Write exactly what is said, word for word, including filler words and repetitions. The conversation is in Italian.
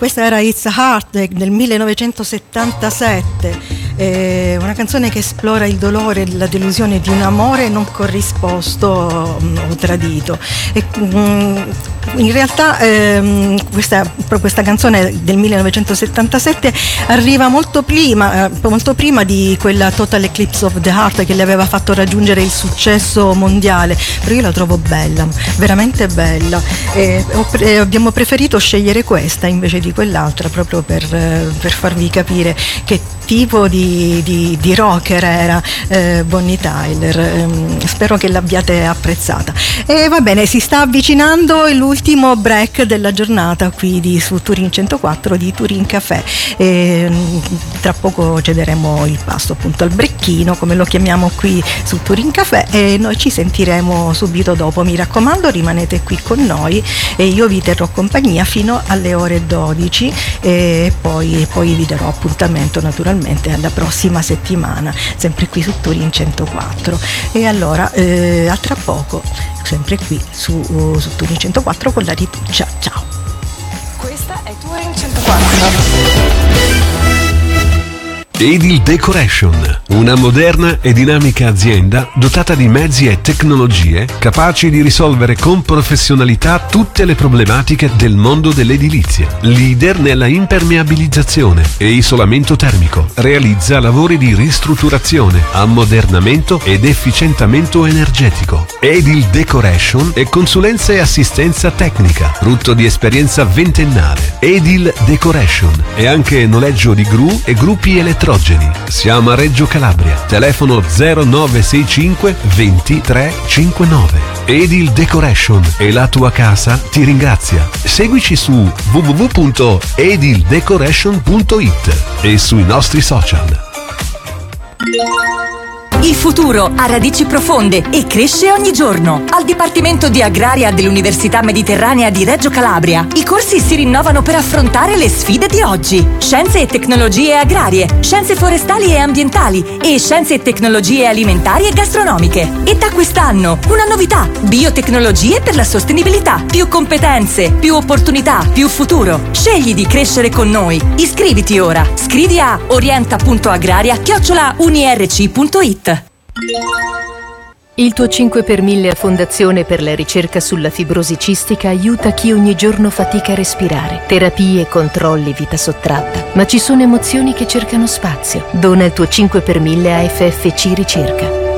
Questa era It's a Heartache del millenovecentosettantasette, eh, una canzone che esplora il dolore e la delusione di un amore non corrisposto mh, o tradito. E, mh, in realtà ehm, questa, questa canzone del millenovecentosettantasette arriva molto prima, eh, molto prima di quella Total Eclipse of the Heart che le aveva fatto raggiungere il successo mondiale, però io la trovo bella, veramente bella, e ho pre- abbiamo preferito scegliere questa invece di quell'altra proprio per, per farvi capire che tipo di, di, di rocker era eh, Bonnie Tyler. Ehm, spero che l'abbiate apprezzata. E va bene, si sta avvicinando l'ultimo break della giornata qui di, su Turin centoquattro di Turin Café. E, tra poco cederemo il passo appunto al brecchino, come lo chiamiamo qui su Turin Café, e noi ci sentiremo subito dopo. Mi raccomando, rimanete qui con noi e io vi terrò compagnia fino alle ore dodici e poi, poi vi darò appuntamento naturalmente alla prossima settimana, sempre qui su Turin centoquattro. E allora eh, a tra poco, sempre qui su, uh, su Turin centoquattro con la rituccia. Ciao. Questa è Turin centoquattro. Edil Decoration, una moderna e dinamica azienda dotata di mezzi e tecnologie capaci di risolvere con professionalità tutte le problematiche del mondo dell'edilizia. Leader nella impermeabilizzazione e isolamento termico, realizza lavori di ristrutturazione, ammodernamento ed efficientamento energetico. Edil Decoration e consulenza e assistenza tecnica, frutto di esperienza ventennale. Edil Decoration e anche noleggio di gru e gruppi elettronici. Siamo a Reggio Calabria, telefono zero nove sei cinque ventitré cinquantanove. Edil Decoration e la tua casa ti ringrazia. Seguici su w w w punto edil decoration punto i t e sui nostri social. Il futuro ha radici profonde e cresce ogni giorno. Al Dipartimento di Agraria dell'Università Mediterranea di Reggio Calabria, i corsi si rinnovano per affrontare le sfide di oggi. Scienze e tecnologie agrarie, scienze forestali e ambientali e scienze e tecnologie alimentari e gastronomiche. E da quest'anno una novità: biotecnologie per la sostenibilità. Più competenze, più opportunità, più futuro. Scegli di crescere con noi. Iscriviti ora. Scrivi a orienta punto agraria chiocciola unirc punto it. Il tuo cinque per mille a Fondazione per la ricerca sulla fibrosi cistica aiuta chi ogni giorno fatica a respirare. Terapie, controlli, vita sottratta. Ma ci sono emozioni che cercano spazio. Dona il tuo cinque per mille a F F C Ricerca.